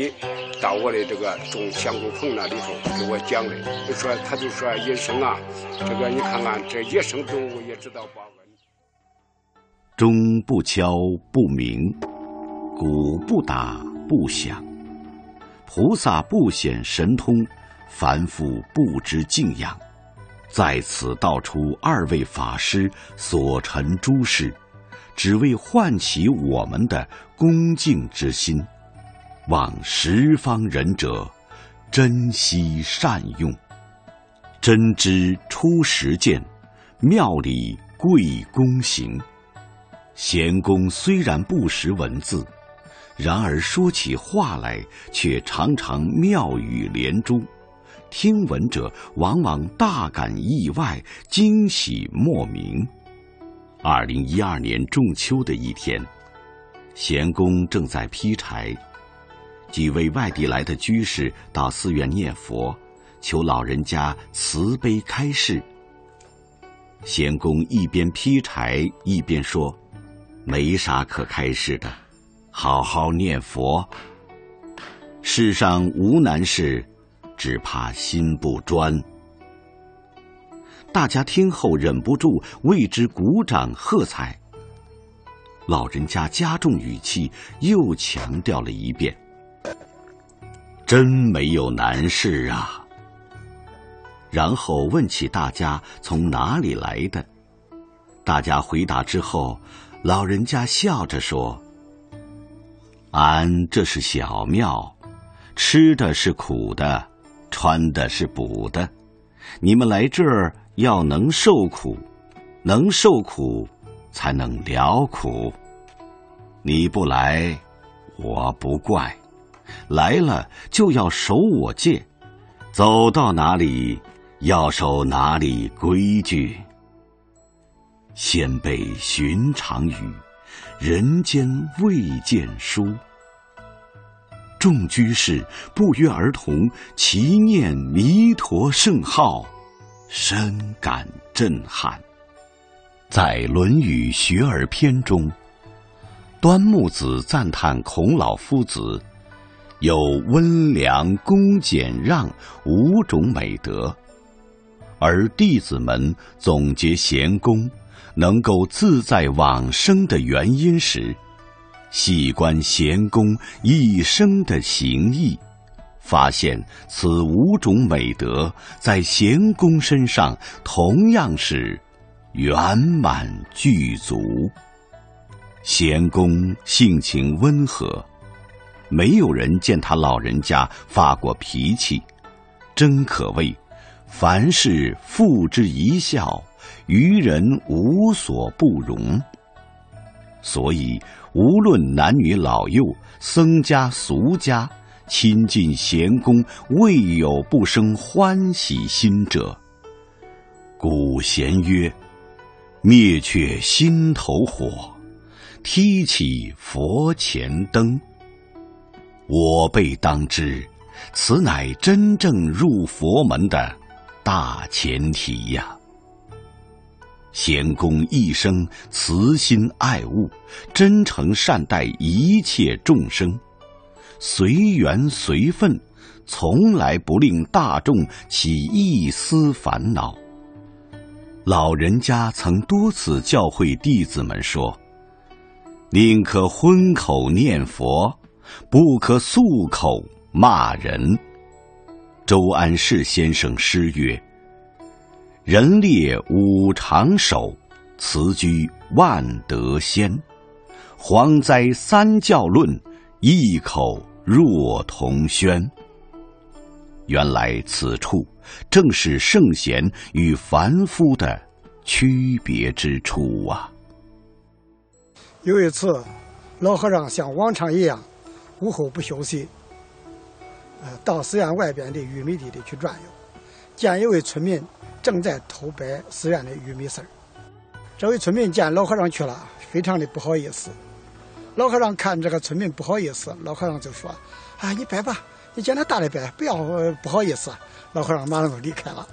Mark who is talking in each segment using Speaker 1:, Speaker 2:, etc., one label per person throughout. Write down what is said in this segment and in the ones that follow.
Speaker 1: 米到我的这个种香菇棚那里头给我讲的，他就说野生啊，这个你看看这野生动物也知道报恩。
Speaker 2: 钟不敲不鸣，鼓不打不响，菩萨不显神通，凡夫不知敬仰。在此道出二位法师所陈诸事，只为唤起我们的恭敬之心，望十方仁者珍惜善用。真知出实践，妙理贵躬行。贤公虽然不识文字，然而说起话来却常常妙语连珠，听闻者往往大感意外，惊喜莫名。2012年仲秋的一天，贤公正在劈柴，几位外地来的居士到寺院念佛，求老人家慈悲开示。贤公一边劈柴一边说：“没啥可开示的，好好念佛。世上无难事，只怕心不专。”大家听后忍不住为之鼓掌喝彩。老人家加重语气，又强调了一遍：“真没有难事啊。”然后问起大家从哪里来的。大家回答之后，老人家笑着说：“俺这是小庙，吃的是苦的，穿的是补的。你们来这儿要能受苦，能受苦才能了苦。你不来，我不怪；来了就要守我戒，走到哪里要守哪里规矩。先辈寻常语，人间未见书。”众居士不约而同齐念弥陀圣号，深感震撼。在《论语学而篇》中，端木子赞叹孔老夫子有温良恭俭让5种美德，而弟子们总结贤公能够自在往生的原因时，细观贤公一生的行义，发现此5种美德在贤公身上同样是圆满具足。贤公性情温和，没有人见他老人家发过脾气，真可谓凡事付之一笑，于人无所不容。所以无论男女老幼，僧家俗家，亲近贤公未有不生欢喜心者。古贤曰：“灭却心头火，提起佛前灯。”我辈当知，此乃真正入佛门的大前提呀。贤公一生慈心爱物，真诚善待一切众生，随缘随分，从来不令大众起一丝烦恼。老人家曾多次教诲弟子们说：“宁可荤口念佛，不可素口骂人。”周安世先生诗曰：“人列五常守，辞居万德先。蝗灾三教论，异口若同宣。”原来此处正是圣贤与凡夫的区别之处啊。
Speaker 3: 有一次，老和尚像往常一样，午后不休息，到寺院外边的玉米地里去转悠，见一位村民正在偷掰寺院的玉米丝儿。这位村民见老和尚去了，非常的不好意思。老和尚看这个村民不好意思，老和尚就说：“啊，你掰吧，你见他大的掰，不要不好意思。”老和尚马上就离开了。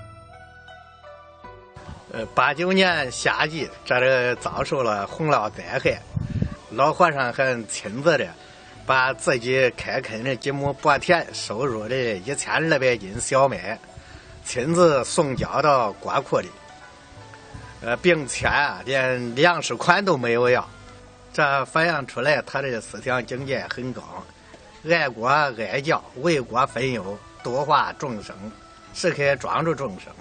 Speaker 4: 89年夏季，这里遭受了洪涝灾害，老和尚还亲自的把自己开垦的几亩薄田收入的1200斤小麦，亲自送交到国库里，并且连粮食款都没有要。这反映出来他的思想境界很高，爱国爱教，为国分忧，度化众生，时刻庄助众生。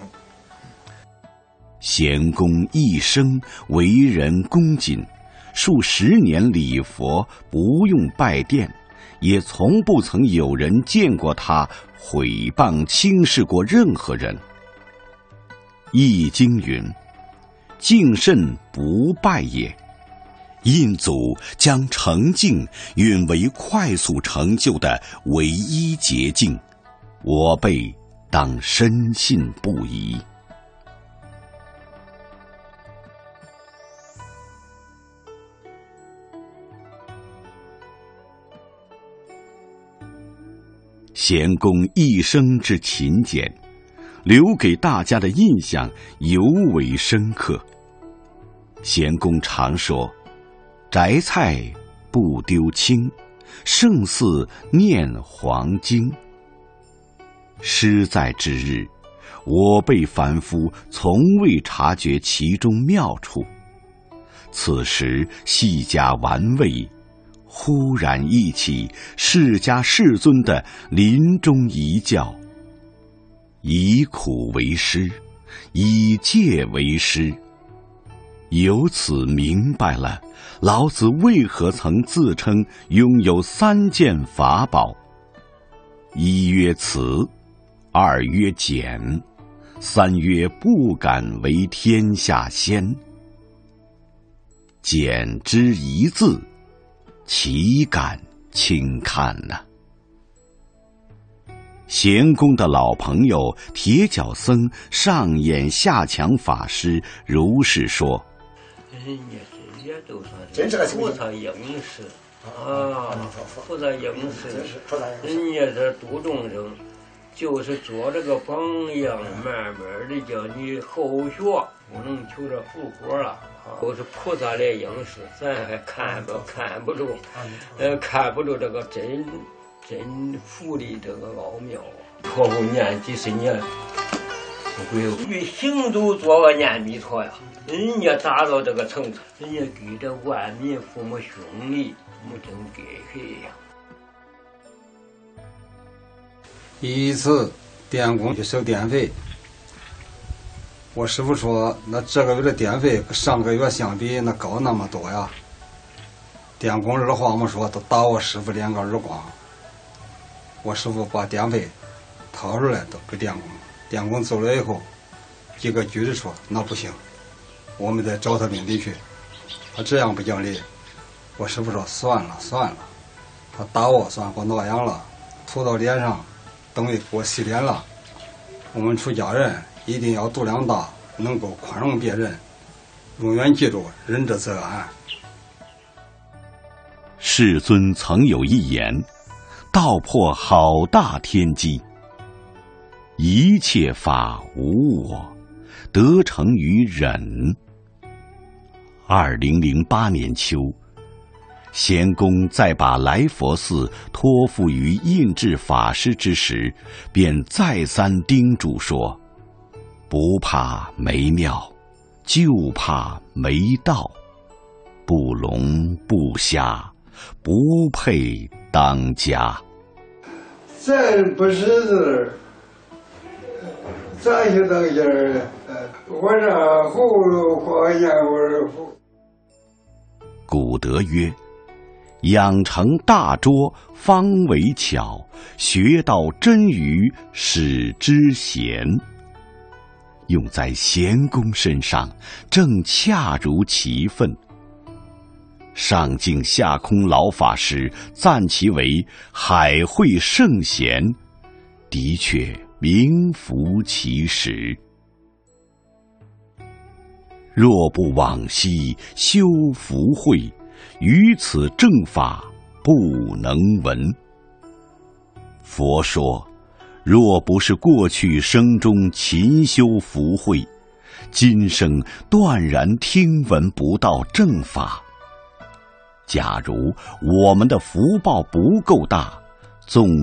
Speaker 2: 贤公一生为人恭谨，数10年礼佛，不用拜殿，也从不曾有人见过他毁谤轻视过任何人。易经云：敬慎不败也。印祖将成敬允为快速成就的唯一捷径，我辈当深信不疑。贤公一生之勤俭，留给大家的印象尤为深刻。贤公常说：摘菜不丢青，胜似念黄经。诗在之日，我辈凡夫从未察觉其中妙处，此时细加玩味，忽然忆起释迦世尊的临终遗教：以苦为师，以戒为师。由此明白了老子为何曾自称拥有3件法宝：一曰慈，二曰俭，三曰不敢为天下先。俭之一字，岂敢轻看呢？贤公的老朋友铁脚僧上演下强法师如是说：
Speaker 5: 人家这些都算是菩萨应时啊，菩萨应时，人家这度众生，就是做这个榜样，慢慢的叫你后学，不能求着复活了。都是菩萨来应时，咱还看不住，看不住这个真佛的这个奥妙。托付念几十年，不会越行走做个念弥陀呀。人家达到这个程度，人家给这万民父母兄弟，没真给谁呀。
Speaker 6: 一次电工去收电费，我师傅说，那这个月的电费跟上个月相比，那高那么多呀。电工二话没说，都打我师傅2个耳光。我师傅把电费掏出来都给电工，电工走了以后，几个局的说那不行，我们得找他领地去，他这样不讲理。我师傅说算了，他打我算给我挠痒了，涂到脸上，等于给我洗脸了。我们出家人一定要度量大，能够宽容别人，永远记住仁者则安。
Speaker 2: 世尊曾有一言：道破好大天机，一切法无我，得成于忍。2008年秋，贤公在把来佛寺托付于印智法师之时，便再三叮嘱说：不怕没庙，就怕没道，不聋不瞎，不配当家。
Speaker 7: 咱不识字，咋就当家呢？我让葫芦画燕窝服。
Speaker 2: 古德曰：养成大拙，方为巧；学到真愚，使之贤。用在贤公身上，正恰如其分。上敬下空老法师赞其为海会圣贤，的确名副其实。若不往昔修福慧，于此正法不能闻。佛说，若不是过去生中勤修福慧，今生断然听闻不到正法。 假如我们的福报不够大，纵